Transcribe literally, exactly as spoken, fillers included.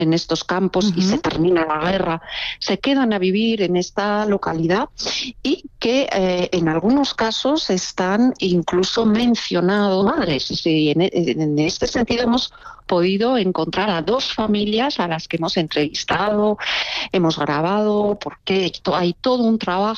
en estos campos uh-huh. y se termina la guerra, se quedan a vivir en esta localidad y que eh, en algunos casos están incluso mencionados madres. Sí, en, en este sentido hemos podido encontrar a dos familias a las que hemos entrevistado, hemos grabado, porque hay todo un trabajo